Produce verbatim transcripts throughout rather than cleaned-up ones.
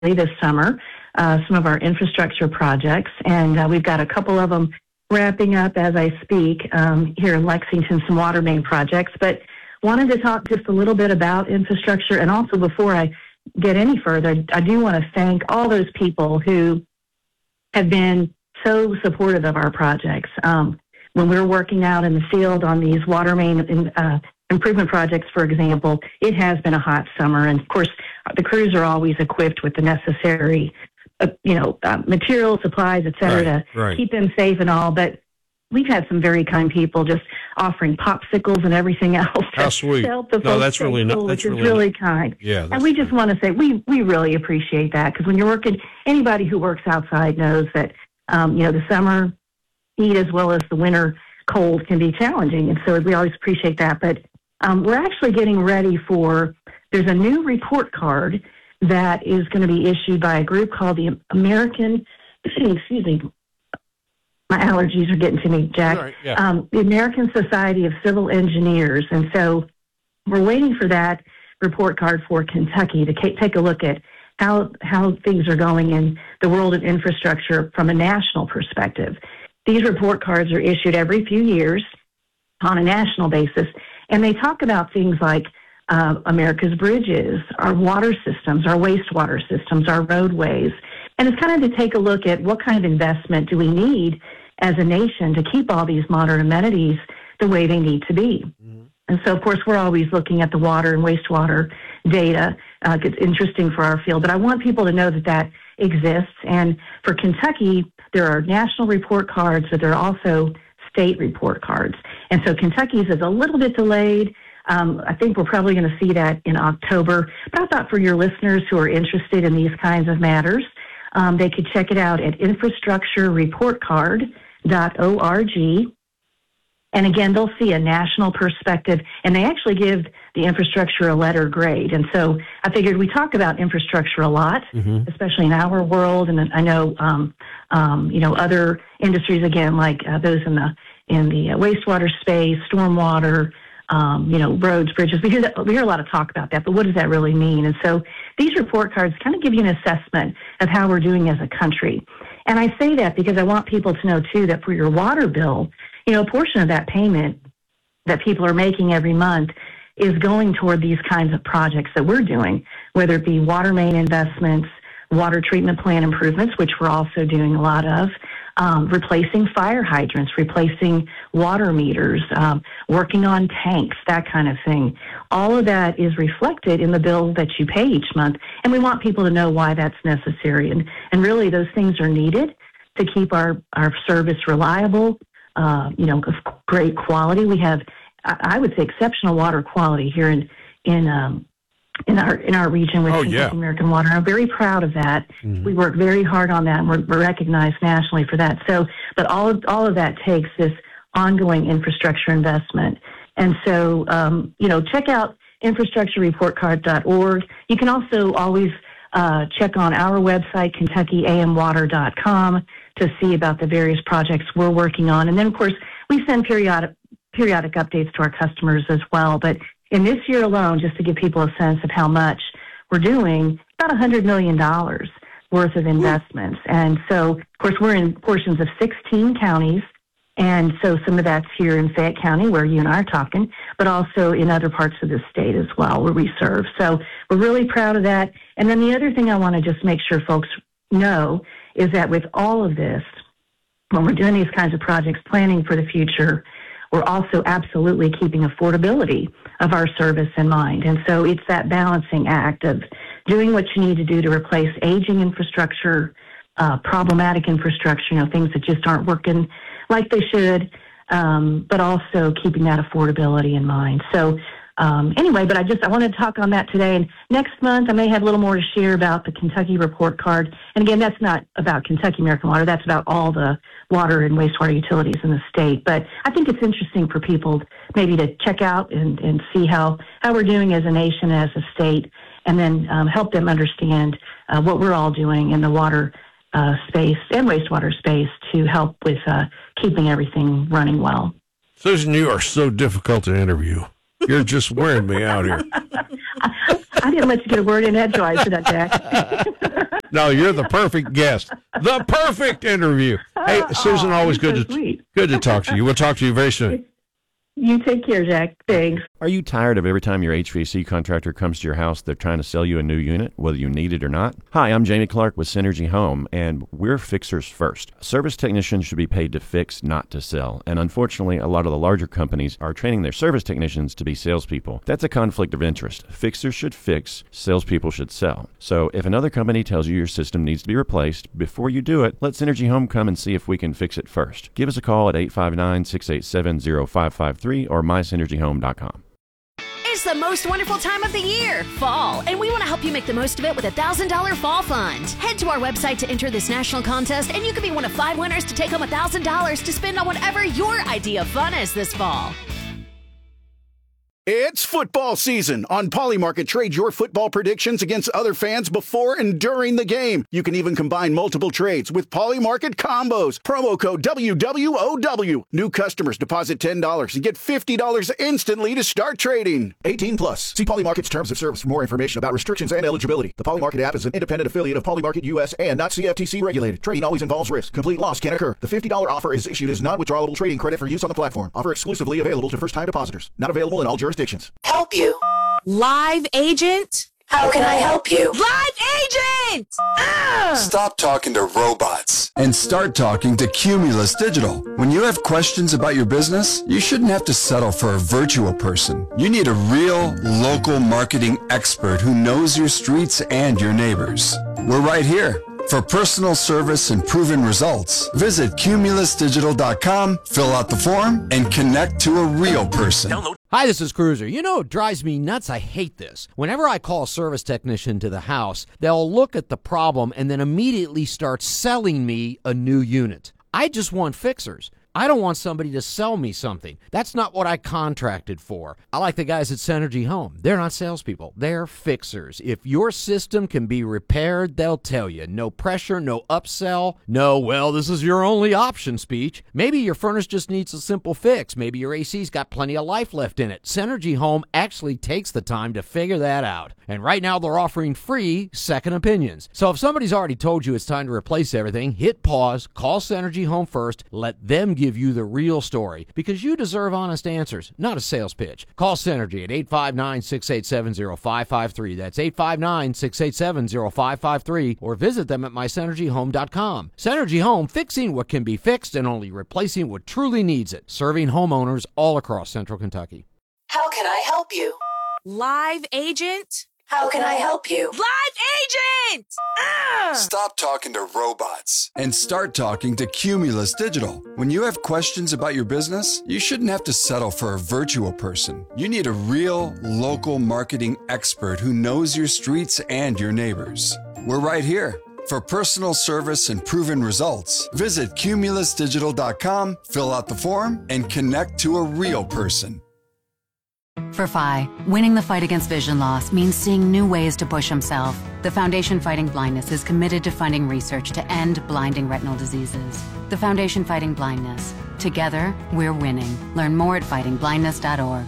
this summer, uh, some of our infrastructure projects, and uh, we've got a couple of them wrapping up as I speak um, here in Lexington, some water main projects. But wanted to talk just a little bit about infrastructure, and also before I get any further, I do want to thank all those people who have been so supportive of our projects. Um, when we're working out in the field on these water main uh, improvement projects, for example, it has been a hot summer, and of course, the crews are always equipped with the necessary, uh, you know, uh, materials, supplies, et cetera, right, to right. keep them safe and all. But we've had some very kind people just offering popsicles and everything else How to, sweet. to help the No, folks that's stay really not- cool, that's which really is really kind. Yeah, that's and we just good. want to say we we really appreciate that, because when you're working, anybody who works outside knows that um, you know, the summer heat as well as the winter cold can be challenging, and so we always appreciate that. But um, we're actually getting ready for, there's a new report card that is going to be issued by a group called the American, excuse me, my allergies are getting to me, Jack, Right, yeah. um, the American Society of Civil Engineers. And so we're waiting for that report card for Kentucky to ca- take a look at how how things are going in the world of infrastructure from a national perspective. These report cards are issued every few years on a national basis, and they talk about things like uh, America's bridges, our water systems, our wastewater systems, our roadways. And it's kind of to take a look at what kind of investment do we need as a nation to keep all these modern amenities the way they need to be. Mm-hmm. And so, of course, we're always looking at the water and wastewater data. Uh, it's interesting for our field, but I want people to know that that exists. And for Kentucky, there are national report cards, but there are also state report cards. And so Kentucky's is a little bit delayed. Um, I think we're probably going to see that in October. But I thought for your listeners who are interested in these kinds of matters, um, they could check it out at infrastructure report card dot org. And again, they'll see a national perspective, and they actually give the infrastructure a letter grade. And so I figured we talk about infrastructure a lot, mm-hmm. especially in our world. And I know, um, um, you know, other industries, again, like uh, those in the in the uh, wastewater space, stormwater, um, you know, roads, bridges. We hear that, we hear a lot of talk about that, but what does that really mean? And so these report cards kind of give you an assessment of how we're doing as a country. And I say that because I want people to know, too, that for your water bill, you know, a portion of that payment that people are making every month is going toward these kinds of projects that we're doing, whether it be water main investments, water treatment plant improvements, which we're also doing a lot of, um, replacing fire hydrants, replacing water meters, um, working on tanks, that kind of thing. All of that is reflected in the bill that you pay each month, and we want people to know why that's necessary. And, and really, those things are needed to keep our, our service reliable, uh, you know, of great quality. We have, I would say, exceptional water quality here in in um, in our in our region with oh, Kentucky yeah. American Water. I'm very proud of that. Mm-hmm. We work very hard on that, and we're, we're recognized nationally for that. So, but all of, all of that takes this ongoing infrastructure investment. And so, um, you know, check out infrastructure report card dot org. You can also always uh, check on our website, kentucky a m water dot com, to see about the various projects we're working on. And then, of course, we send periodic periodic updates to our customers as well. But in this year alone, just to give people a sense of how much we're doing, about one hundred million dollars worth of investments. And so, of course, we're in portions of sixteen counties. And so some of that's here in Fayette County, where you and I are talking, but also in other parts of the state as well, where we serve. So we're really proud of that. And then the other thing I want to just make sure folks know is that with all of this, when we're doing these kinds of projects, planning for the future, we're also absolutely keeping affordability of our service in mind. And so it's that balancing act of doing what you need to do to replace aging infrastructure, uh, problematic infrastructure, you know, things that just aren't working like they should, um, but also keeping that affordability in mind. So um, anyway, but I just, I wanted to talk on that today. And next month, I may have a little more to share about the Kentucky report card. And again, that's not about Kentucky American Water. That's about all the water and wastewater utilities in the state. But I think it's interesting for people maybe to check out and, and see how, how we're doing as a nation, as a state, and then um, help them understand uh, what we're all doing in the water uh, space and wastewater space to help with uh, keeping everything running well. Susan, you are so difficult to interview. You're just wearing me out here. I didn't let you get a word in edgewise for that, Jack. No, you're the perfect guest. The perfect interview. Hey, Susan, always good so to sweet. good to talk to you. We'll talk to you very soon. You take care, Jack. Thanks. Are you tired of every time your H V A C contractor comes to your house, they're trying to sell you a new unit, whether you need it or not? Hi, I'm Jamie Clark with Synergy Home, and we're fixers first. Service technicians should be paid to fix, not to sell. And unfortunately, a lot of the larger companies are training their service technicians to be salespeople. That's a conflict of interest. Fixers should fix, salespeople should sell. So if another company tells you your system needs to be replaced, before you do it, let Synergy Home come and see if we can fix it first. Give us a call at eight five nine, six eight seven, zero five five three or my synergy home dot com. It's the most wonderful time of the year, fall, and we want to help you make the most of it with a one thousand dollars Fall Fund. Head to our website to enter this national contest, and you could be one of five winners to take home one thousand dollars to spend on whatever your idea of fun is this fall. It's football season. On Polymarket, trade your football predictions against other fans before and during the game. You can even combine multiple trades with Polymarket combos. Promo code W W O W. New customers deposit ten dollars and get fifty dollars instantly to start trading. eighteen plus. See Polymarket's terms of service for more information about restrictions and eligibility. The Polymarket app is an independent affiliate of Polymarket U S and not C F T C regulated. Trading always involves risk. Complete loss can occur. The fifty dollars offer is issued as non-withdrawable trading credit for use on the platform. Offer exclusively available to first-time depositors. Not available in all jurisdictions. Help you. Live agent? How can I help you? Live agent! Ah! Stop talking to robots and start talking to Cumulus Digital. When you have questions about your business, you shouldn't have to settle for a virtual person. You need a real local marketing expert who knows your streets and your neighbors. We're right here. For personal service and proven results, visit cumulus digital dot com, fill out the form, and connect to a real person. Hi, this is Cruiser. You know, it drives me nuts. I hate this. Whenever I call a service technician to the house, they'll look at the problem and then immediately start selling me a new unit. I just want fixers. I don't want somebody to sell me something. That's not what I contracted for. I like the guys at Synergy Home. They're not salespeople. They're fixers. If your system can be repaired, they'll tell you. No pressure, no upsell, no, well, this is your only option speech. Maybe your furnace just needs a simple fix. Maybe your A C's got plenty of life left in it. Synergy Home actually takes the time to figure that out. And right now they're offering free second opinions. So if somebody's already told you it's time to replace everything, hit pause, call Synergy Home first, let them give you the real story, because you deserve honest answers, not a sales pitch. Call Synergy at eight five nine, six eight seven, zero five five three. That's eight five nine, six eight seven, zero five five three, or visit them at my synergy home dot com. Synergy Home, fixing what can be fixed and only replacing what truly needs it. Serving homeowners all across Central Kentucky. How can I help you? Live agent? How can I help you? Live agent! Ah! Stop talking to robots and start talking to Cumulus Digital. When you have questions about your business, you shouldn't have to settle for a virtual person. You need a real local marketing expert who knows your streets and your neighbors. We're right here. For personal service and proven results, visit cumulus digital dot com, fill out the form, and connect to a real person. For F I, winning the fight against vision loss means seeing new ways to push himself. The Foundation Fighting Blindness is committed to funding research to end blinding retinal diseases. The Foundation Fighting Blindness. Together, we're winning. Learn more at fighting blindness dot org.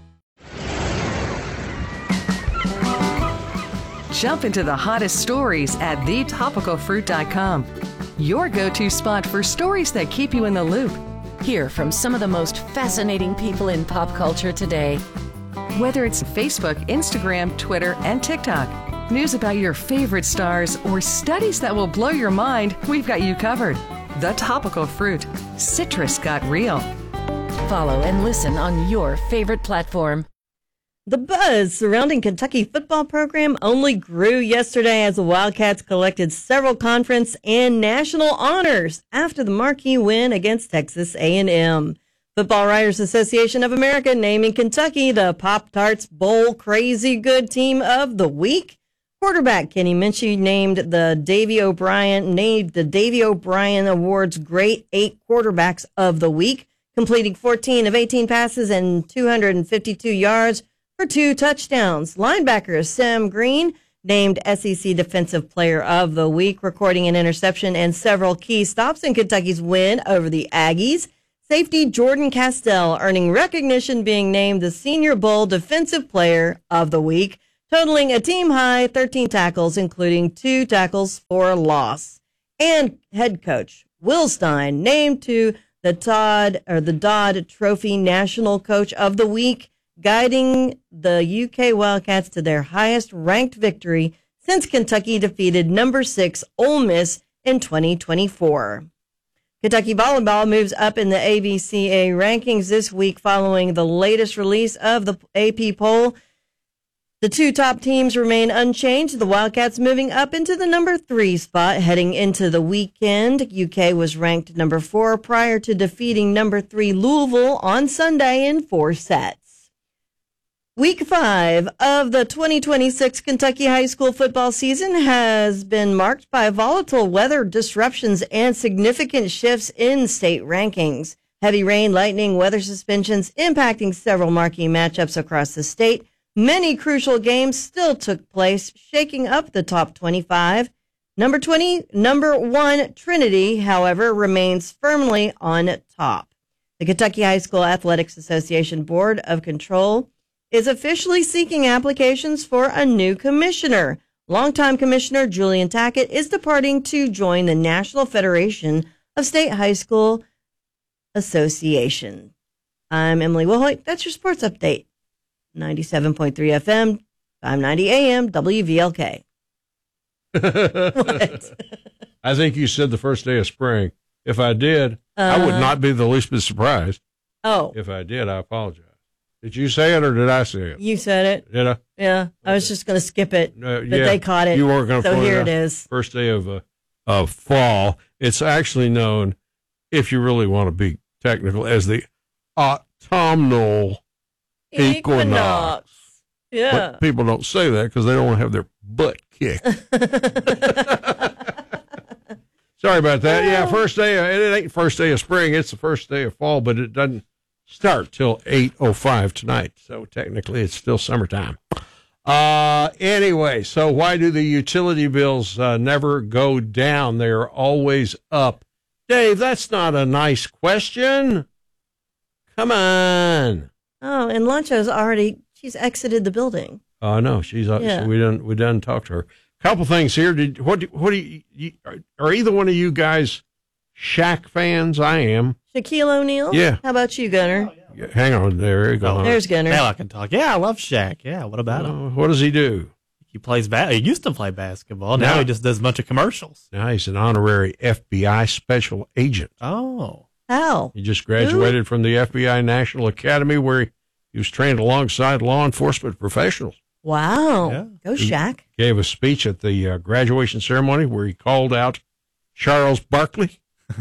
Jump into the hottest stories at the topical fruit dot com. Your go-to spot for stories that keep you in the loop. Hear from some of the most fascinating people in pop culture today. Whether it's Facebook, Instagram, Twitter, and TikTok, news about your favorite stars, or studies that will blow your mind, we've got you covered. The Topical Fruit. Citrus got real. Follow and listen on your favorite platform. The buzz surrounding Kentucky football program only grew yesterday as the Wildcats collected several conference and national honors after the marquee win against Texas A and M. Football Writers Association of America naming Kentucky the Pop-Tarts Bowl Crazy Good Team of the Week. Quarterback Kenny Minchey named the Davy O'Brien named the Davy O'Brien Awards Great Eight Quarterbacks of the Week, completing fourteen of eighteen passes and two hundred fifty-two yards for two touchdowns. Linebacker Sam Green named S E C Defensive Player of the Week, recording an interception and several key stops in Kentucky's win over the Aggies. Safety Jordan Castell earning recognition, being named the Senior Bowl Defensive Player of the Week. totaling a team-high thirteen tackles, including two tackles for loss. And head coach Will Stein named to the Todd or the Dodd Trophy National Coach of the Week, guiding the U K Wildcats to their highest-ranked victory since Kentucky defeated number six Ole Miss in twenty twenty-four. Kentucky volleyball moves up in the A B C A rankings this week following the latest release of the A P poll. The two top teams remain unchanged. The Wildcats moving up into the number three spot heading into the weekend. U K was ranked number four prior to defeating number three Louisville on Sunday in four sets. Week five of the twenty twenty-six Kentucky high school football season has been marked by volatile weather disruptions and significant shifts in state rankings. Heavy rain, lightning, weather suspensions impacting several marquee matchups across the state. Many crucial games still took place, shaking up the top twenty-five. Number twenty, number one, Trinity, however, remains firmly on top. The Kentucky High School Athletics Association Board of Control is officially seeking applications for a new commissioner. Longtime Commissioner Julian Tackett is departing to join the National Federation of State High School Association. I'm Emily Wilhoit. That's your sports update. ninety-seven point three F M, five ninety A M, W V L K. What? I think you said the first day of spring. If I did, uh, I would not be the least bit surprised. Oh. If I did, I apologize. Did you say it or did I say it? You said it. Did I? Yeah. I was just going to skip it, uh, but yeah, they caught it. You weren't going to. So here it, it is. First day of uh, of fall. It's actually known, if you really want to be technical, as the autumnal equinox. Equinox. Yeah. But people don't say that because they don't want to have their butt kicked. Sorry about that. Yeah, first day. Of, it ain't first day of spring. It's the first day of fall, but it doesn't start till eight oh five tonight. So technically, it's still summertime. Uh, anyway, so why do the utility bills uh, never go down? They're always up. Dave, that's not a nice question. Come on. Oh, and Lancho's already, she's exited the building. Oh, uh, no, she's uh, yeah. we done we done talk to her. Couple things here. Did what? Do, what do you, you are either one of you guys Shaq fans? I am. Shaquille O'Neal. Yeah. How about you, Gunner? Yeah, hang on, there you go. Oh, there's Gunner. Now I can talk. Yeah, I love Shaq. Yeah, what about uh, him? What does he do? He plays ba- He used to play basketball. Now, now he just does a bunch of commercials. Now he's an honorary F B I special agent. Oh, how? He just graduated Ooh. from the F B I National Academy, where he, he was trained alongside law enforcement professionals. Wow. Yeah. Go Shaq. He gave a speech at the uh, graduation ceremony where he called out Charles Barkley.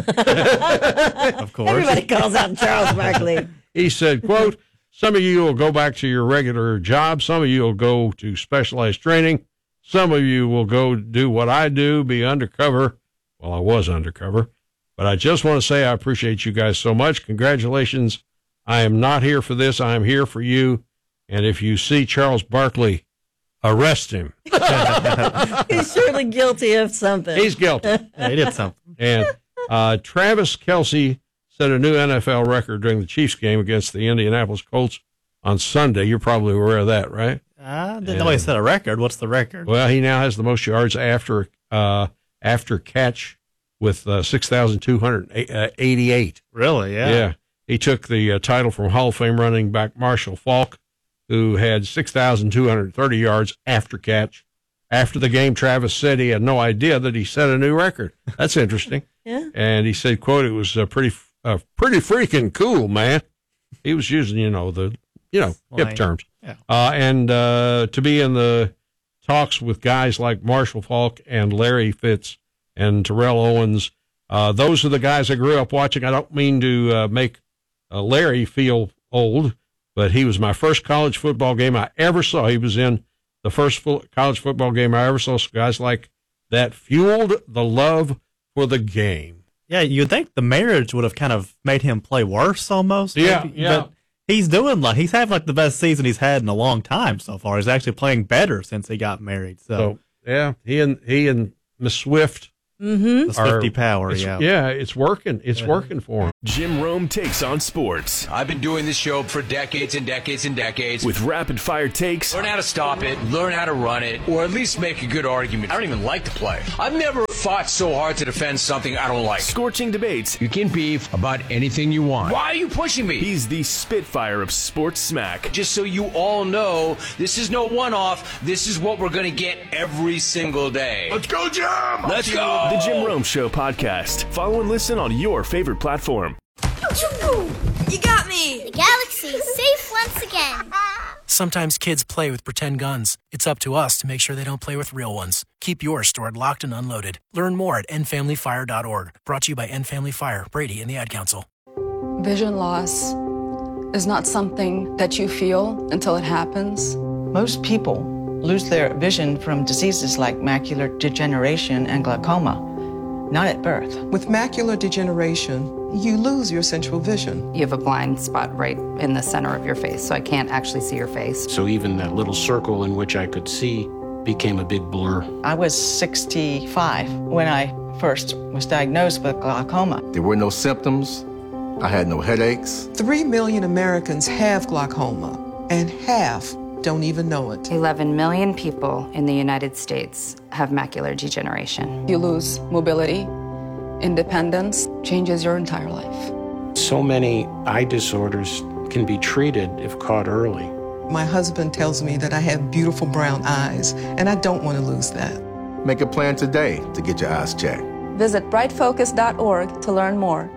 Of course. Everybody calls out Charles Barkley. He said, quote, some of you will go back to your regular job. Some of you will go to specialized training. Some of you will go do what I do, be undercover. Well, I was undercover. But I just want to say I appreciate you guys so much. Congratulations. I am not here for this. I am here for you. And if you see Charles Barkley, arrest him. He's surely guilty of something. He's guilty. Yeah, he did something. And uh, Travis Kelce set a new N F L record during the Chiefs game against the Indianapolis Colts on Sunday. You're probably aware of that, right? I didn't know he set a record. What's the record? Well, he now has the most yards after uh, after catch with uh, six thousand two hundred eighty-eight. Really? Yeah. Yeah. He took the uh, title from Hall of Fame running back Marshall Faulk, who had six thousand two hundred thirty yards after catch. After the game, Travis said he had no idea that he set a new record. That's interesting. Yeah. And he said, quote, it was uh, pretty uh, pretty freaking cool, man. He was using, you know, the, you know, hip Like, terms. yeah. Uh, and uh, to be in the talks with guys like Marshall Faulk and Larry Fitz and Terrell Owens, uh, those are the guys I grew up watching. I don't mean to uh, make uh, Larry feel old, but he was my first college football game I ever saw. He was in the first full college football game I ever saw. So guys like that fueled the love for the game. Yeah, you'd think the marriage would have kind of made him play worse almost. Yeah, maybe, yeah. But he's doing like, he's having like the best season he's had in a long time so far. He's actually playing better since he got married. So, So, yeah, he and he and Miss Swift Mm-hmm. That's fifty power, it's, yeah. Yeah, it's working. It's yeah. working for him. Jim Rome takes on sports. I've been doing this show for decades and decades and decades. With rapid-fire takes. Learn how to stop it, learn how to run it, or at least make a good argument. I don't even like to play. I've never fought so hard to defend something I don't like. Scorching debates. You can beef about anything you want. Why are you pushing me? He's the Spitfire of sports smack. Just so you all know, this is no one-off. This is what we're going to get every single day. Let's go, Jim! Let's go! The Jim Rome Show podcast. Follow and listen on your favorite platform. You got me! The galaxy is safe once again. Sometimes kids play with pretend guns. It's up to us to make sure they don't play with real ones. Keep yours stored locked and unloaded. Learn more at end family fire dot org. Brought to you by End Family Fire, Brady, and the Ad Council. Vision loss is not something that you feel until it happens. Most people lose their vision from diseases like macular degeneration and glaucoma, not at birth. With macular degeneration, you lose your central vision. You have a blind spot right in the center of your face, so I can't actually see your face. So even that little circle in which I could see became a big blur. I was sixty-five when I first was diagnosed with glaucoma. There were no symptoms. I had no headaches. Three million Americans have glaucoma, and half don't even know it. eleven million people in the United States have macular degeneration. You lose mobility, independence, changes your entire life. So many eye disorders can be treated if caught early. My husband tells me that I have beautiful brown eyes, and I don't want to lose that. Make a plan today to get your eyes checked. Visit bright focus dot org to learn more.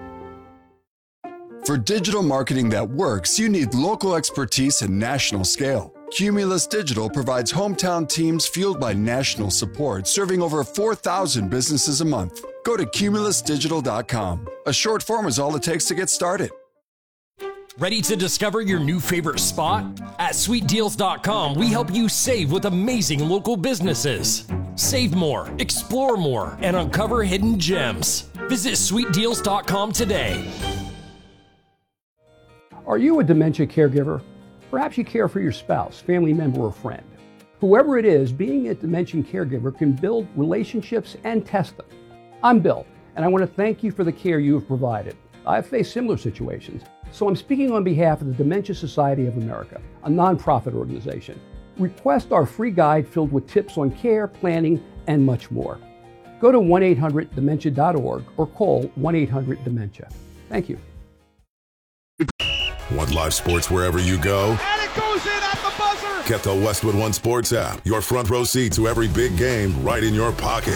For digital marketing that works, you need local expertise and national scale. Cumulus Digital provides hometown teams fueled by national support, serving over four thousand businesses a month. Go to cumulus digital dot com. A short form is all it takes to get started. Ready to discover your new favorite spot? At sweet deals dot com, we help you save with amazing local businesses. Save more, explore more, and uncover hidden gems. Visit sweet deals dot com today. Are you a dementia caregiver? Perhaps you care for your spouse, family member, or friend. Whoever it is, being a dementia caregiver can build relationships and test them. I'm Bill, and I want to thank you for the care you have provided. I've faced similar situations, so I'm speaking on behalf of the Dementia Society of America, a nonprofit organization. Request our free guide filled with tips on care, planning, and much more. Go to one eight hundred dementia dot org or call one eight hundred dementia. Thank you. Want live sports wherever you go? And it goes in at the buzzer! Get the Westwood One Sports app. Your front row seat to every big game right in your pocket.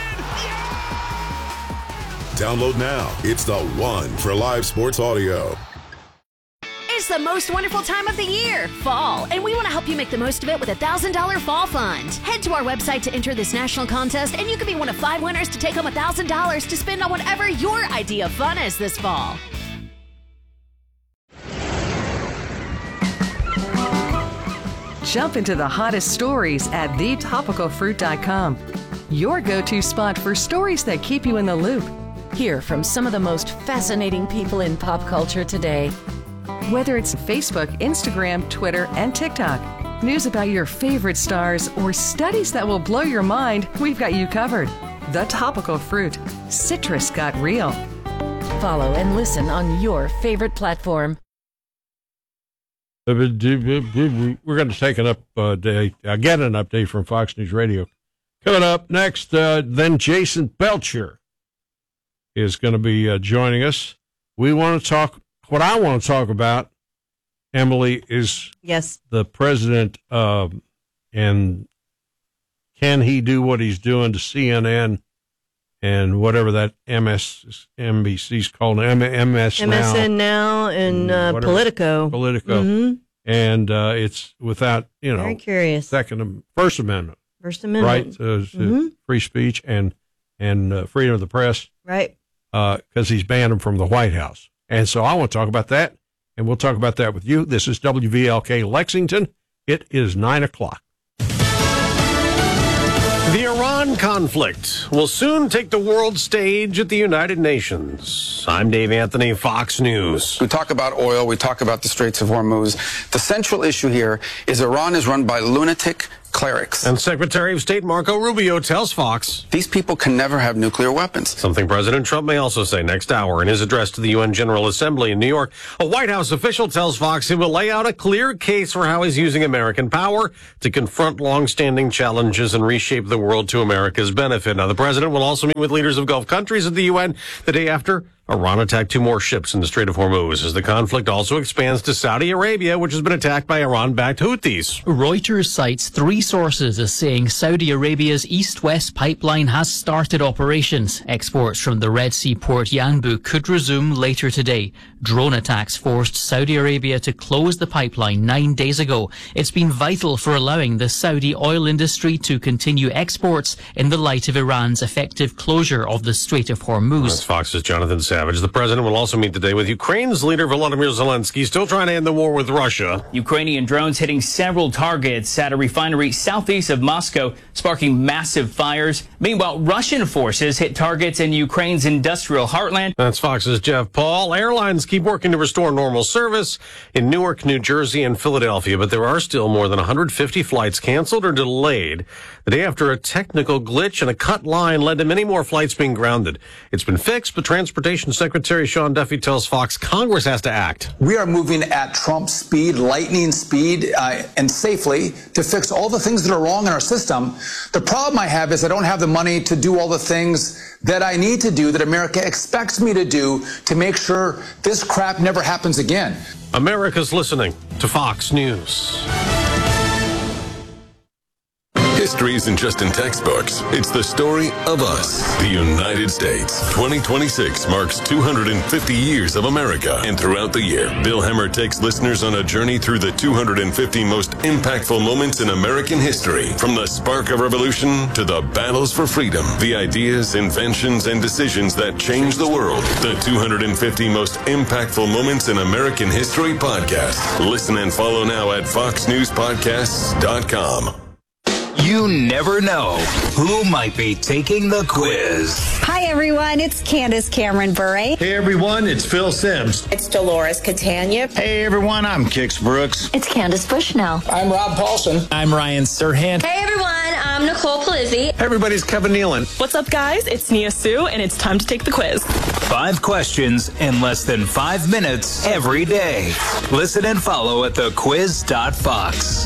Yeah! Download now. It's the one for live sports audio. It's the most wonderful time of the year, fall, and we want to help you make the most of it with a one thousand dollars fall fund. Head to our website to enter this national contest, and you could be one of five winners to take home one thousand dollars to spend on whatever your idea of fun is this fall. Jump into the hottest stories at the topical fruit dot com. Your go-to spot for stories that keep you in the loop. Hear from some of the most fascinating people in pop culture today. Whether it's Facebook, Instagram, Twitter, and TikTok, news about your favorite stars, or studies that will blow your mind, we've got you covered. The Topical Fruit. Citrus got real. Follow and listen on your favorite platform. We're going to take an update, uh, get an update from Fox News Radio. Coming up next, uh, then Jason Belcher is going to be uh, joining us. We want to talk, what I want to talk about, Emily, is yes, the president, uh, and can he do what he's doing to C N N and whatever that M S N B C's called, M S M S N Now, and uh, Politico. Politico. Mm-hmm. And uh, it's without, you know, very curious. Second, First Amendment. First Amendment. Right, to, to mm-hmm. free speech and, and uh, freedom of the press. Right. Because uh, he's banned them from the White House. And so I want to talk about that, and we'll talk about that with you. This is W V L K Lexington. It is nine o'clock. The Iran conflict will soon take the world stage at the United Nations. I'm Dave Anthony, Fox News. We talk about oil, we talk about the Straits of Hormuz. The central issue here is Iran is run by lunatic, clerics. And Secretary of State Marco Rubio tells Fox these people can never have nuclear weapons. Something President Trump may also say next hour in his address to the U N General Assembly in New York. A White House official tells Fox he will lay out a clear case for how he's using American power to confront long-standing challenges and reshape the world to America's benefit. Now, the president will also meet with leaders of Gulf countries at the U N the day after Iran attacked two more ships in the Strait of Hormuz, as the conflict also expands to Saudi Arabia, which has been attacked by Iran-backed Houthis. Reuters cites three sources as saying Saudi Arabia's east-west pipeline has started operations. Exports from the Red Sea port Yanbu could resume later today. Drone attacks forced Saudi Arabia to close the pipeline nine days ago. It's been vital for allowing the Saudi oil industry to continue exports in the light of Iran's effective closure of the Strait of Hormuz. That's Fox's Jonathan Savage. The president will also meet today with Ukraine's leader Volodymyr Zelensky, still trying to end the war with Russia. Ukrainian drones hitting several targets at a refinery southeast of Moscow, sparking massive fires. Meanwhile, Russian forces hit targets in Ukraine's industrial heartland. That's Fox's Jeff Paul. Airlines keep working to restore normal service in Newark, New Jersey, and Philadelphia, but there are still more than one hundred fifty flights canceled or delayed the day after a technical glitch and a cut line led to many more flights being grounded. It's been fixed, but Transportation Secretary Sean Duffy tells Fox Congress has to act. We are moving at Trump speed, lightning speed, uh, and safely to fix all the things that are wrong in our system. The problem I have is I don't have the money to do all the things that I need to do, that America expects me to do, to make sure this crap never happens again. America's listening to Fox News. History isn't just in textbooks. It's the story of us, the United States. twenty twenty-six marks two hundred fifty years of America. And throughout the year, Bill Hemmer takes listeners on a journey through the two hundred fifty most impactful moments in American history. From the spark of revolution to the battles for freedom, the ideas, inventions, and decisions that changed the world. The two hundred fifty most impactful moments in American history podcast. Listen and follow now at fox news podcasts dot com. You never know who might be taking the quiz. Hi, everyone. It's Candace Cameron Bure. Hey, everyone. It's Phil Sims. It's Dolores Catania. Hey, everyone. I'm Kix Brooks. It's Candace Bushnell. I'm Rob Paulson. I'm Ryan Serhant. Hey, everyone. I'm Nicole Polizzi. Hey, everybody's Kevin Nealon. What's up, guys? It's Nia Sue, and it's time to take the quiz. Five questions in less than five minutes every day. Listen and follow at the quiz dot fox.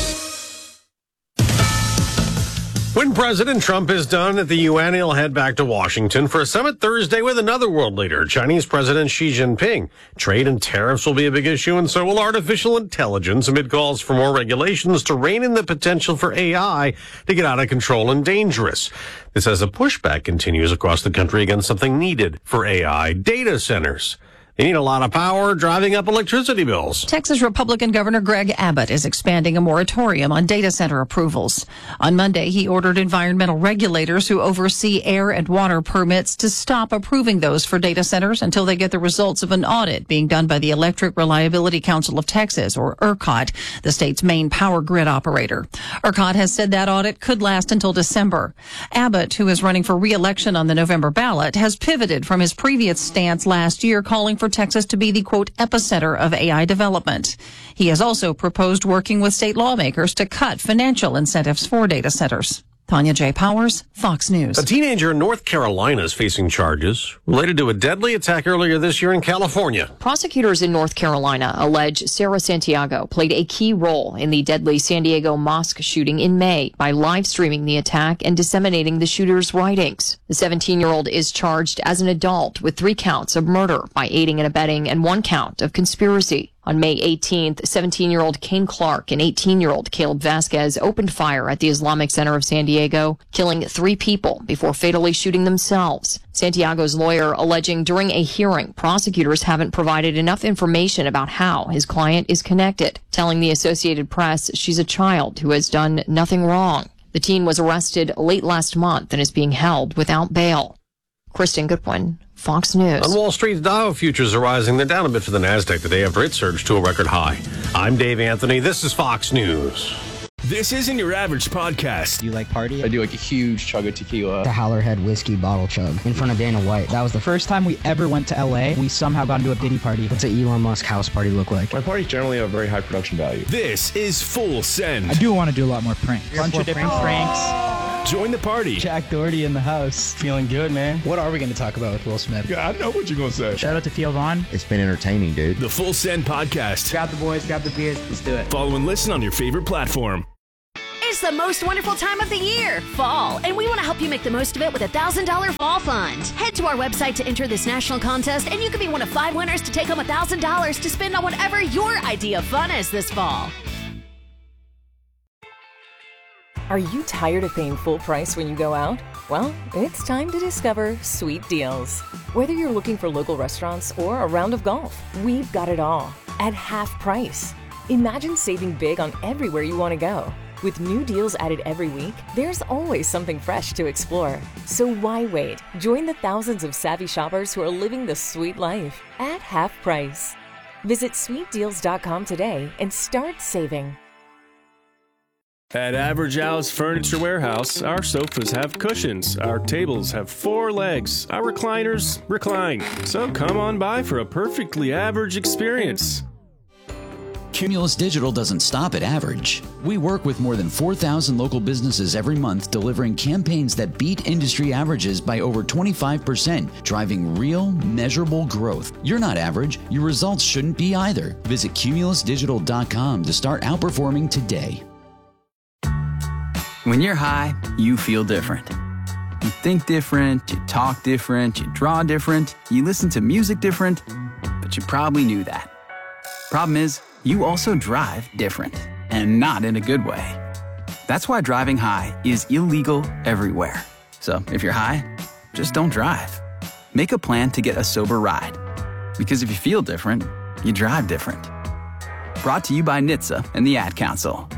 When President Trump is done at the U N, he'll head back to Washington for a summit Thursday with another world leader, Chinese President Xi Jinping. Trade and tariffs will be a big issue, and so will artificial intelligence, amid calls for more regulations to rein in the potential for A I to get out of control and dangerous. This as a pushback continues across the country against something needed for A I: data centers. They need a lot of power, driving up electricity bills. Texas Republican Governor Greg Abbott is expanding a moratorium on data center approvals. On Monday, he ordered environmental regulators who oversee air and water permits to stop approving those for data centers until they get the results of an audit being done by the Electric Reliability Council of Texas, or ERCOT, the state's main power grid operator. ERCOT has said that audit could last until December. Abbott, who is running for re-election on the November ballot, has pivoted from his previous stance last year, calling for Texas to be the, quote, epicenter of A I development. He has also proposed working with state lawmakers to cut financial incentives for data centers. Tanya J. Powers, Fox News. A teenager in North Carolina is facing charges related to a deadly attack earlier this year in California. Prosecutors in North Carolina allege Sarah Santiago played a key role in the deadly San Diego mosque shooting in May by live streaming the attack and disseminating the shooter's writings. The seventeen-year-old is charged as an adult with three counts of murder by aiding and abetting and one count of conspiracy. On May eighteenth, seventeen-year-old Kane Clark and eighteen-year-old Caleb Vasquez opened fire at the Islamic Center of San Diego, killing three people before fatally shooting themselves. Santiago's lawyer alleging during a hearing, prosecutors haven't provided enough information about how his client is connected, telling the Associated Press she's a child who has done nothing wrong. The teen was arrested late last month and is being held without bail. Kristen Goodwin, Fox News. On Wall Street, Dow futures are rising. They're down a bit for the NASDAQ the day after it surged to a record high. I'm Dave Anthony. This is Fox News. This isn't your average podcast. Do you like party? I do like a huge chug of tequila. The Howlerhead whiskey bottle chug in front of Dana White. That was the first time we ever went to L A. We somehow got into a Diddy party. What's an Elon Musk house party look like? My parties generally have very high production value. This is Full Send. I do want to do a lot more pranks. A bunch of different pranks. pranks. Join the party. Jack Doherty in the house. Feeling good, man. What are we going to talk about with Will Smith? Yeah, I know what you're going to say. Shout out to Theo Vaughn. It's been entertaining, dude. The Full Send podcast. Grab the boys, grab the beers. Let's do it. Follow and listen on your favorite platform. It's the most wonderful time of the year, fall, and we want to help you make the most of it with a one thousand dollars fall fund. Head to our website to enter this national contest, and you could be one of five winners to take home one thousand dollars to spend on whatever your idea of fun is this fall. Are you tired of paying full price when you go out? Well, it's time to discover Sweet Deals. Whether you're looking for local restaurants or a round of golf, we've got it all at half price. Imagine saving big on everywhere you want to go. With new deals added every week, there's always something fresh to explore. So why wait? Join the thousands of savvy shoppers who are living the sweet life at half price. Visit sweet deals dot com today and start saving. At Average Al's Furniture Warehouse, our sofas have cushions, our tables have four legs, our recliners recline. So come on by for a perfectly average experience. Cumulus Digital doesn't stop at average. We work with more than four thousand local businesses every month, delivering campaigns that beat industry averages by over twenty-five percent, driving real, measurable growth. You're not average. Your results shouldn't be either. Visit cumulus digital dot com to start outperforming today. When you're high, you feel different. You think different, you talk different, you draw different, you listen to music different, but you probably knew that. Problem is, you also drive different, and not in a good way. That's why driving high is illegal everywhere. So if you're high, just don't drive. Make a plan to get a sober ride. Because if you feel different, you drive different. Brought to you by N H T S A and the Ad Council.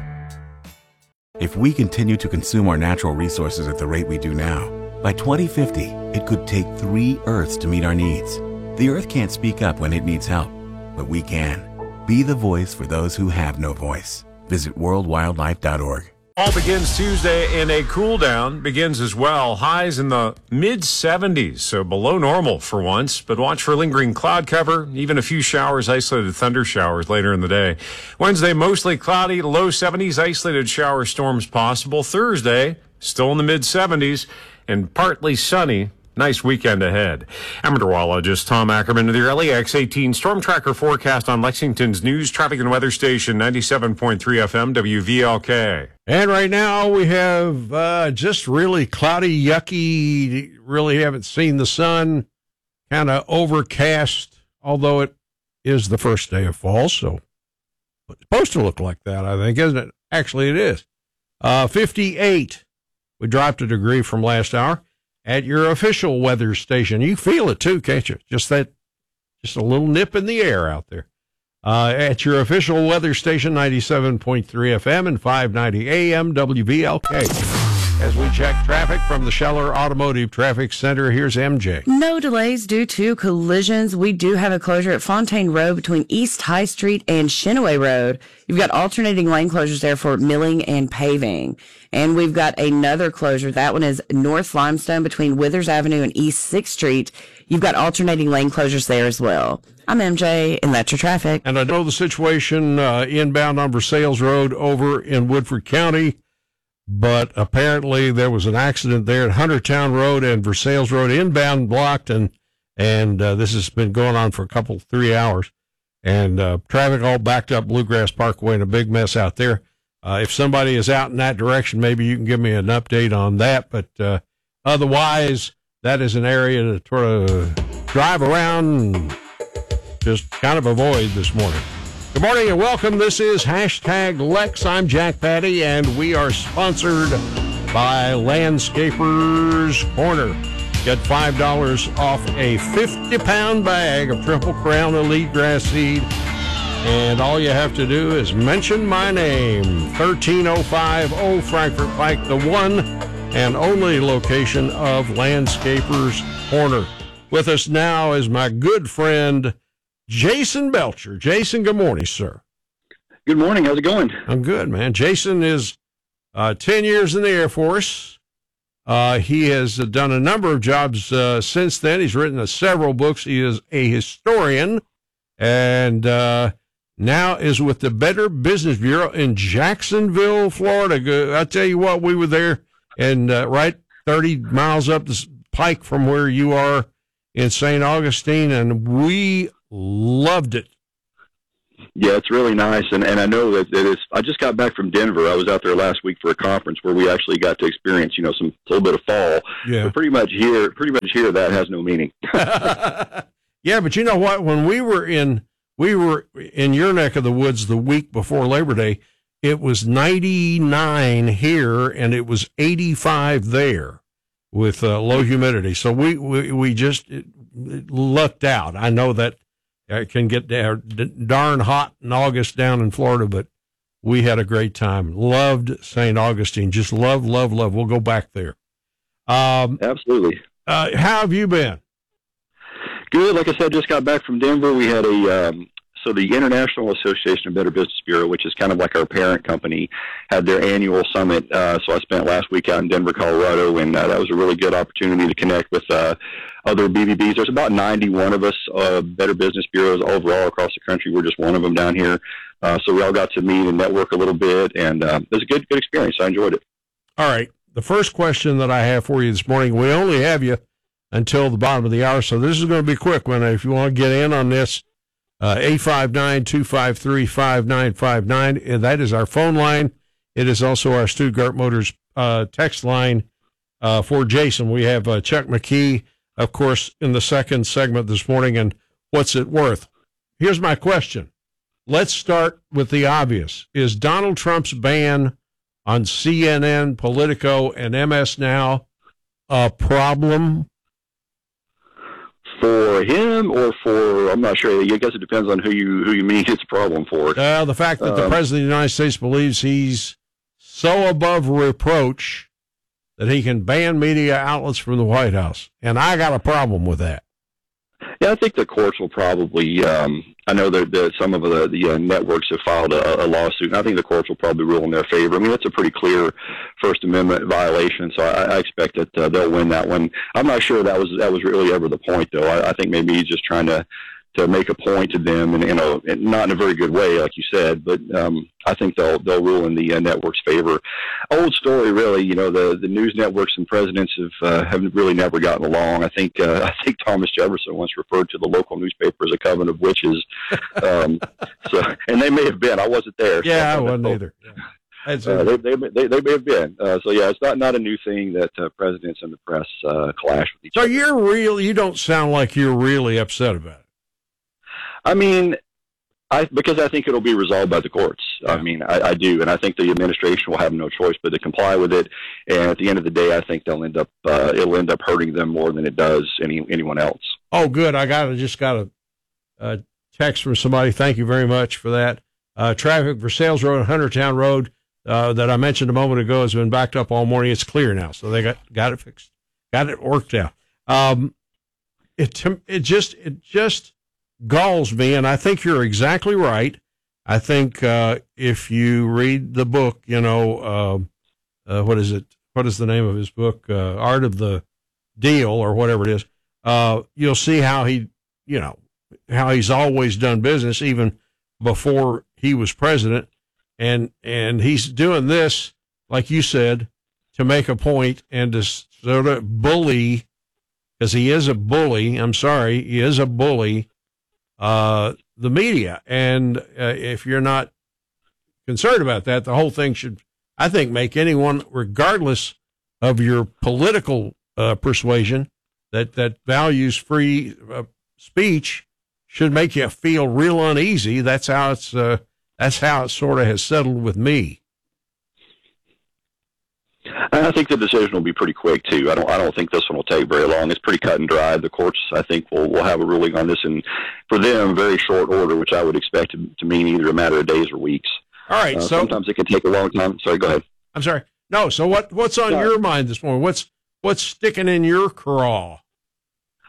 If we continue to consume our natural resources at the rate we do now, by twenty fifty, it could take three Earths to meet our needs. The Earth can't speak up when it needs help, but we can. Be the voice for those who have no voice. Visit world wildlife dot org. Fall begins Tuesday, and a cool down begins as well. Highs in the mid seventies, so below normal for once, but watch for lingering cloud cover, even a few showers, isolated thunder showers later in the day. Wednesday, mostly cloudy, low seventies, isolated shower storms possible. Thursday, still in the mid seventies, and partly sunny. Nice weekend ahead. I'm meteorologist Tom Ackerman with your L A X eighteen Storm Tracker forecast on Lexington's news, traffic, and weather station, ninety-seven point three F M W V L K. And right now we have uh, just really cloudy, yucky, really haven't seen the sun, kind of overcast, although it is the first day of fall, so it's supposed to look like that, I think, isn't it? Actually, it is. Uh, fifty-eight. We dropped a degree from last hour. At your official weather station. You feel it too, can't you? Just that, just a little nip in the air out there. Uh, at your official weather station, ninety-seven point three F M and five ninety A M W V L K. As we check traffic from the Scheller Automotive Traffic Center, here's M J. No delays due to collisions. We do have a closure at Fontaine Road between East High Street and Shinaway Road. You've got alternating lane closures there for milling and paving. And we've got another closure. That one is North Limestone between Withers Avenue and East sixth Street. You've got alternating lane closures there as well. I'm M J, and that's your traffic. And I know the situation uh, inbound on Versailles Road over in Woodford County. But apparently there was an accident there at Huntertown Road and Versailles Road inbound blocked, and and uh, this has been going on for a couple, three hours. And uh, traffic all backed up Bluegrass Parkway and a big mess out there. Uh, if somebody is out in that direction, maybe you can give me an update on that. But uh, otherwise, that is an area to sort of drive around and just kind of avoid this morning. Good morning and welcome. This is Hashtag Lex. I'm Jack Patty, and we are sponsored by Landscapers Corner. Get five dollars off a fifty pound bag of Triple Crown Elite Grass Seed. And all you have to do is mention my name, thirteen oh five Old Frankfort Pike, the one and only location of Landscapers Corner. With us now is my good friend, Jason Belcher. Jason, good morning, sir. Good morning. How's it going? I'm good, man. Jason is uh, ten years in the Air Force. Uh, he has done a number of jobs uh, since then. He's written uh, several books. He is a historian, and uh, now is with the Better Business Bureau in Jacksonville, Florida. I tell you what, we were there, and uh, right thirty miles up the pike from where you are in Saint Augustine, and we loved it. Yeah, it's really nice, and, and I know that it is. I just got back from Denver. I was out there last week for a conference where we actually got to experience, you know, some a little bit of fall. Yeah. But pretty much here, pretty much here, that has no meaning. Yeah, but you know what? When we were in, we were in your neck of the woods the week before Labor Day. It was ninety-nine here, and it was eighty-five there with uh, low humidity. So we we, we just it, it lucked out. I know that. It can get darn hot in August down in Florida, but we had a great time. Loved Saint Augustine. Just love, love, love. We'll go back there. Um, Absolutely. Uh, how have you been? Good. Like I said, just got back from Denver. We had a, um, so the International Association of Better Business Bureau, which is kind of like our parent company, had their annual summit. Uh, so I spent last week out in Denver, Colorado, and uh, that was a really good opportunity to connect with uh, other B B Bs. There's about ninety-one of us, uh, Better Business Bureaus overall across the country. We're just one of them down here. Uh, so we all got to meet and network a little bit, and uh, it was a good, good experience. I enjoyed it. All right. The first question that I have for you this morning, we only have you until the bottom of the hour, so this is going to be a quick one. If you want to get in on this, uh, eight five nine, two five three, five nine five nine. That is our phone line. It is also our Stuttgart Motors uh, text line uh, for Jason. We have uh, Chuck McKee, of course, in the second segment this morning, and what's it worth? Here's my question. Let's start with the obvious. Is Donald Trump's ban on C N N, Politico, and M S Now a problem? For him or for, I'm not sure. I guess it depends on who you who you mean it's a problem for. Uh, the fact that um, the President of the United States believes he's so above reproach that he can ban media outlets from the White House. And I got a problem with that. Yeah, I think the courts will probably, um, I know that, that some of the, the uh, networks have filed a, a lawsuit, and I think the courts will probably rule in their favor. I mean, that's a pretty clear First Amendment violation, so I, I expect that uh, they'll win that one. I'm not sure that was that was really ever the point, though. I, I think maybe he's just trying to, to make a point to them, and you know, not in a very good way, like you said, but um, I think they'll they'll rule in the uh, network's favor. Old story, really. You know, the, the news networks and presidents have uh, have really never gotten along. I think uh, I think Thomas Jefferson once referred to the local newspaper as a coven of witches. Um, so, and they may have been. I wasn't there. Yeah, so I wasn't either. Yeah. Uh, they, they, they, they may have been. Uh, so, yeah, it's not, not a new thing that uh, presidents and the press uh, clash with each so other. So you're real. You don't sound like you're really upset about it. I mean, I because I think it'll be resolved by the courts. Yeah. I mean, I, I do, and I think the administration will have no choice but to comply with it. And at the end of the day, I think they'll end up uh, it'll end up hurting them more than it does any anyone else. Oh, good. I got just got a, a text from somebody. Thank you very much for that. Uh, traffic for Sales Road and Huntertown Road uh, that I mentioned a moment ago has been backed up all morning. It's clear now, so they got got it fixed, got it worked out. Um, it it just it just. galls me, and I think you're exactly right. I think uh, if you read the book, you know, uh, uh, what is it? What is the name of his book? Uh, Art of the Deal, or whatever it is. Uh, you'll see how he, you know, how he's always done business, even before he was president, and and he's doing this, like you said, to make a point and to sort of bully, because he is a bully. I'm sorry, he is a bully. Uh, the media. And uh, if you're not concerned about that, the whole thing should, I think, make anyone, regardless of your political uh, persuasion, that, that values free uh, speech, should make you feel real uneasy. That's how it's, uh, that's how it sort of has settled with me. I think the decision will be pretty quick too. I don't. I don't think this one will take very long. It's pretty cut and dry. The courts, I think, will will have a ruling on this, and for them, very short order, which I would expect to, to mean either a matter of days or weeks. All right. Uh, so sometimes it can take a long time. Sorry. Go ahead. I'm sorry. No. So what? What's on Sorry. your mind this morning? What's what's sticking in your craw?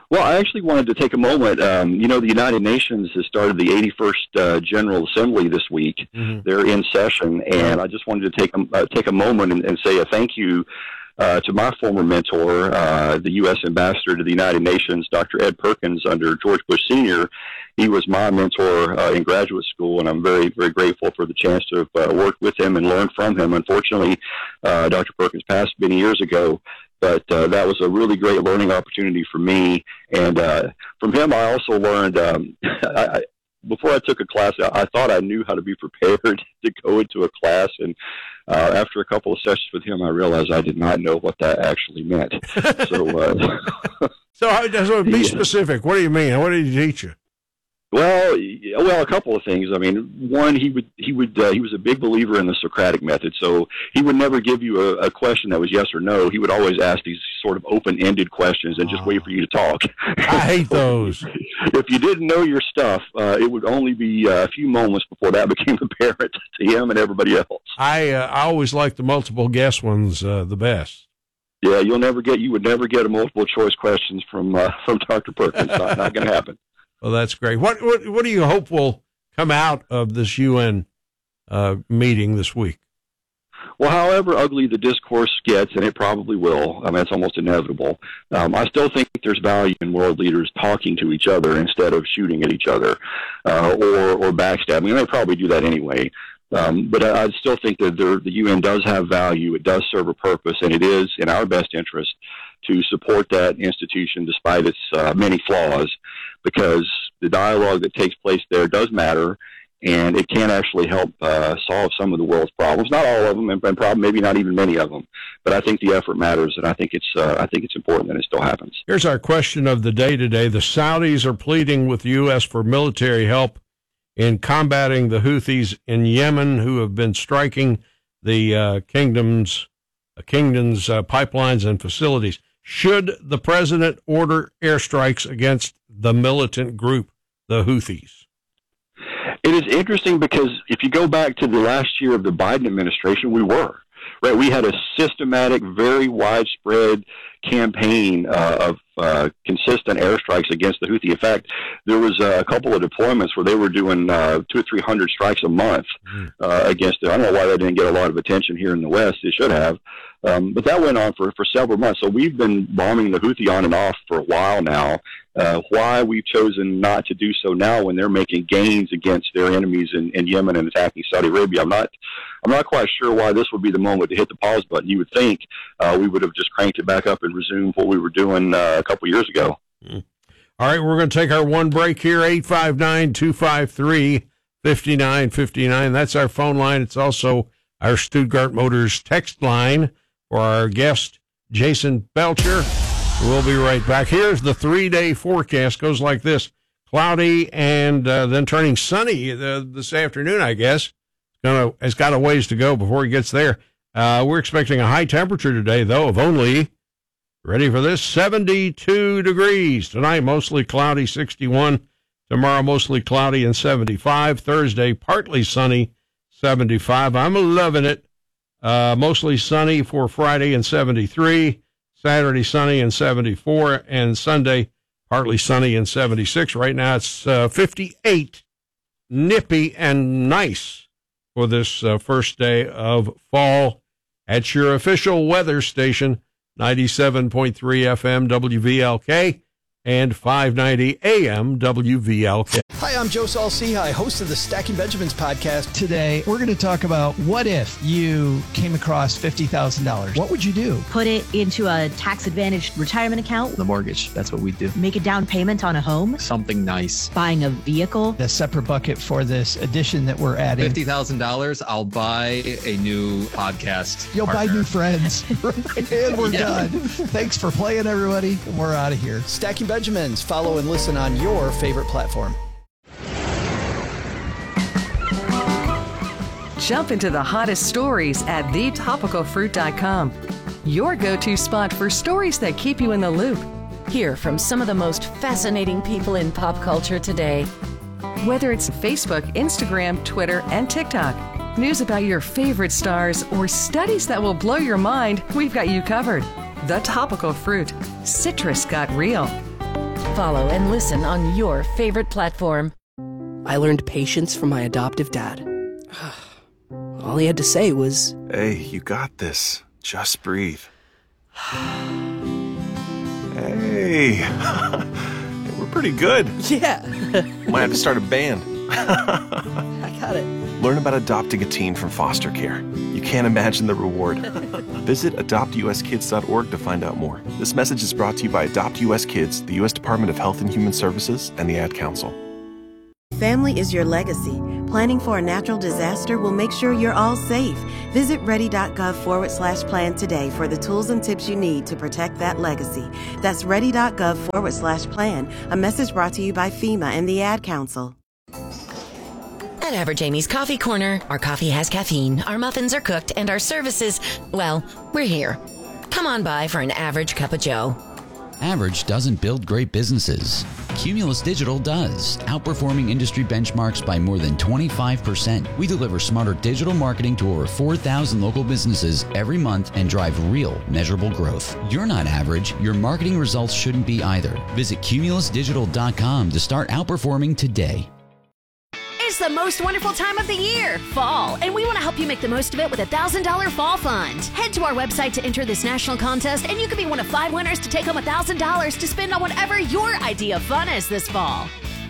Well, I actually wanted to take a moment. Um, you know, the United Nations has started the eighty-first uh, General Assembly this week. Mm-hmm. They're in session, and I just wanted to take a, uh, take a moment and, and say a thank you uh, to my former mentor, uh, the U S Ambassador to the United Nations, Doctor Ed Perkins, under George Bush Senior He was my mentor uh, in graduate school, and I'm very, very grateful for the chance to have uh, worked with him and learn from him. Unfortunately, uh, Doctor Perkins passed many years ago. But uh, that was a really great learning opportunity for me. And uh, from him, I also learned, um, I, I, before I took a class, I, I thought I knew how to be prepared to go into a class. And uh, after a couple of sessions with him, I realized I did not know what that actually meant. So, uh, so, so be specific. What do you mean? What did he teach you? Well, well, a couple of things. I mean, one, he would he would uh, he was a big believer in the Socratic method. So he would never give you a, a question that was yes or no. He would always ask these sort of open-ended questions and just oh. wait for you to talk. I hate those. If you didn't know your stuff, uh, it would only be a few moments before that became apparent to him and everybody else. I uh, I always like the multiple guess ones uh, the best. Yeah, you'll never get you would never get a multiple choice questions from uh, from Doctor Perkins. Not, not going to happen. Well, that's great. What, what what do you hope will come out of this U N uh, meeting this week? Well, however ugly the discourse gets, and it probably will, I mean, it's almost inevitable, um, I still think there's value in world leaders talking to each other instead of shooting at each other uh, or, or backstabbing. They probably do that anyway. Um, but I, I still think that there, the U N does have value. It does serve a purpose, and it is in our best interest to support that institution despite its uh, many flaws, because the dialogue that takes place there does matter, and it can actually help uh, solve some of the world's problems. Not all of them, and, and probably maybe not even many of them. But I think the effort matters, and I think it's uh, I think it's important that it still happens. Here's our question of the day today. The Saudis are pleading with the U S for military help in combating the Houthis in Yemen, who have been striking the uh, kingdom's uh, kingdom's uh, pipelines and facilities. Should the president order airstrikes against the militant group, the Houthis? It is interesting because if you go back to the last year of the Biden administration, we were. Right, we had a systematic, very widespread campaign uh, of uh, consistent airstrikes against the Houthi. In fact, there was uh, a couple of deployments where they were doing uh, two or three hundred strikes a month uh, against it. I don't know why that didn't get a lot of attention here in the West. It should have. Um, but that went on for, for several months. So we've been bombing the Houthi on and off for a while now. Uh, why we've chosen not to do so now when they're making gains against their enemies in, in Yemen and attacking Saudi Arabia, I'm not I'm not quite sure why this would be the moment to hit the pause button. You would think uh, we would have just cranked it back up and resumed what we were doing uh, a couple years ago. Mm. All right, we're going to take our one break here, eight five nine, two five three, five nine five nine. That's our phone line. It's also our Stuttgart Motors text line for our guest, Jason Belcher. We'll be right back. Here's the three-day forecast. Goes like this. Cloudy and uh, then turning sunny uh, this afternoon, I guess. Gonna, it's got a ways to go before it gets there. Uh, we're expecting a high temperature today, though, of only, ready for this, seventy-two degrees. Tonight, mostly cloudy, sixty-one. Tomorrow, mostly cloudy and seventy-five. Thursday, partly sunny, seventy-five. I'm loving it. Uh, mostly sunny for Friday and seventy-three. Saturday, sunny and seventy-four. And Sunday, partly sunny and seventy-six. Right now, it's uh, fifty-eight. Nippy and nice for this uh, first day of fall at your official weather station, ninety-seven point three F M W V L K and five ninety A M W V L K. Hi, I'm Joe Saul-Sehy, host of the Stacking Benjamins podcast. Today, we're going to talk about what if you came across fifty thousand dollars. What would you do? Put it into a tax-advantaged retirement account. The mortgage, that's what we do. Make a down payment on a home. Something nice. Buying a vehicle. A separate bucket for this addition that we're adding. fifty thousand dollars, I'll buy a new podcast You'll partner. buy new friends. And we're yeah. done. Thanks for playing, everybody. And we're out of here. Stacking Benjamins. Follow and listen on your favorite platform. Jump into the hottest stories at the topical fruit dot com. Your go-to spot for stories that keep you in the loop. Hear from some of the most fascinating people in pop culture today. Whether it's Facebook, Instagram, Twitter, and TikTok, news about your favorite stars, or studies that will blow your mind, we've got you covered. The Topical Fruit. Citrus got real. Follow and listen on your favorite platform. I learned patience from my adoptive dad. All he had to say was, "Hey, you got this. Just breathe." Hey, we're pretty good. Yeah. Might have to start a band. I got it. Learn about adopting a teen from foster care. You can't imagine the reward. Visit adopt u s kids dot org to find out more. This message is brought to you by Adopt U S Kids, the U S Department of Health and Human Services, and the Ad Council. Family is your legacy. Planning for a natural disaster will make sure you're all safe. Visit ready.gov forward slash plan today for the tools and tips you need to protect that legacy. That's ready.gov forward slash plan. A message brought to you by FEMA and the Ad Council. At Average Amy's Coffee Corner, our coffee has caffeine, our muffins are cooked, and our services, well, we're here. Come on by for an average cup of joe. Average doesn't build great businesses. Cumulus Digital does, outperforming industry benchmarks by more than twenty-five percent. We deliver smarter digital marketing to over four thousand local businesses every month and drive real, measurable growth. You're not average. Your marketing results shouldn't be either. Visit cumulus digital dot com to start outperforming today. It's the most wonderful time of the year, fall, and we want to help you make the most of it with a one thousand dollars fall fund. Head to our website to enter this national contest, and you could be one of five winners to take home one thousand dollars to spend on whatever your idea of fun is this fall.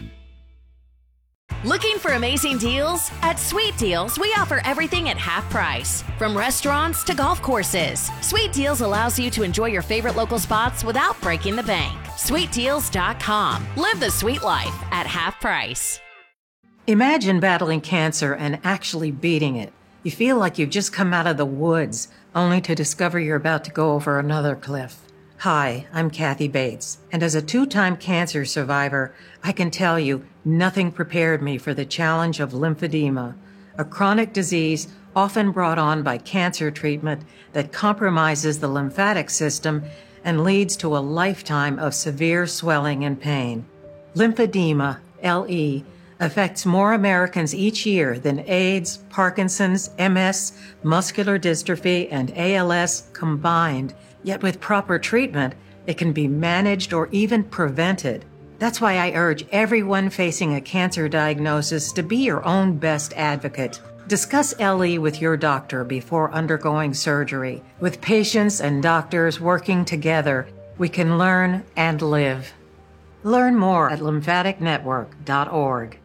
Looking for amazing deals? At Sweet Deals, we offer everything at half price. From restaurants to golf courses, Sweet Deals allows you to enjoy your favorite local spots without breaking the bank. sweet deals dot com. Live the sweet life at half price. Imagine battling cancer and actually beating it. You feel like you've just come out of the woods, only to discover you're about to go over another cliff. Hi, I'm Kathy Bates, and as a two-time cancer survivor, I can tell you nothing prepared me for the challenge of lymphedema, a chronic disease often brought on by cancer treatment that compromises the lymphatic system and leads to a lifetime of severe swelling and pain. Lymphedema, L E, affects more Americans each year than AIDS, Parkinson's, M S, muscular dystrophy, and A L S combined. Yet with proper treatment, it can be managed or even prevented. That's why I urge everyone facing a cancer diagnosis to be your own best advocate. Discuss L E with your doctor before undergoing surgery. With patients and doctors working together, we can learn and live. Learn more at lymphatic network dot org.